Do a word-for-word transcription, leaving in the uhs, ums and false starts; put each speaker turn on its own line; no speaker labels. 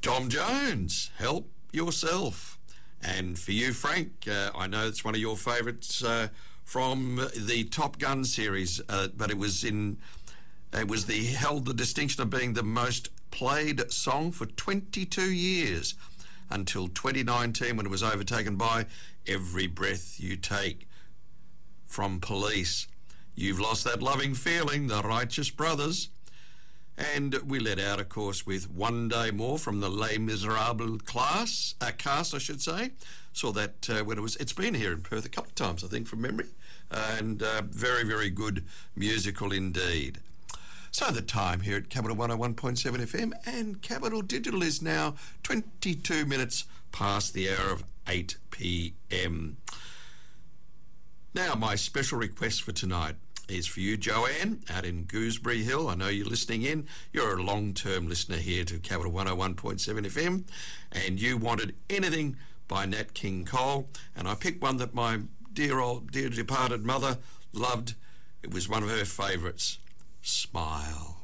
Tom Jones, Help Yourself. And for you, Frank, uh, I know it's one of your favourites uh, from the Top Gun series, uh, but it was in it was the held the distinction of being the most played song for twenty-two years until twenty nineteen, when it was overtaken by Every Breath You Take from Police. You've Lost That Loving Feeling, the Righteous Brothers. And we let out, of course, with One Day More from the Les Miserables class, uh, cast, I should say. Saw that uh, when it was, it's been here in Perth a couple of times, I think, from memory. Uh, and uh, very, very good musical indeed. So the time here at Capital one oh one point seven F M and Capital Digital is now twenty-two minutes past the hour of eight p m. Now, my special request for tonight is for you, Joanne, out in Gooseberry Hill. I know you're listening in. You're a long-term listener here to Capital one oh one point seven F M, and you wanted Anything by Nat King Cole, and I picked one that my dear old, dear departed mother loved. It was one of her favourites, Smile.